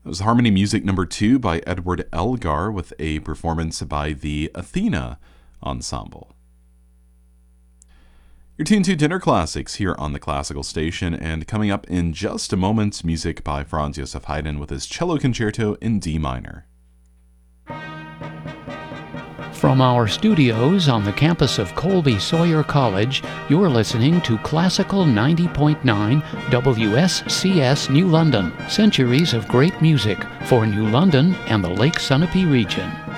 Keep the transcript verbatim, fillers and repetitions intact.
was Harmony Music number two by Edward Elgar with a performance by the Athena Ensemble. You're tuned to Dinner Classics here on the Classical Station, and coming up in just a moment, music by Franz Joseph Haydn with his Cello Concerto in D minor. From our studios on the campus of Colby Sawyer College, you're listening to Classical ninety point nine W S C S New London, centuries of great music for New London and the Lake Sunapee region.